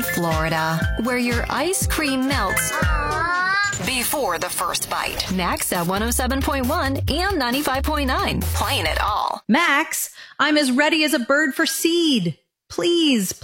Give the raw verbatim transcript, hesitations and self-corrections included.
Florida, where your ice cream melts before the first bite. Max at one oh seven point one and ninety-five point nine. Playing it all. Max, I'm as ready as a bird for seed. Please,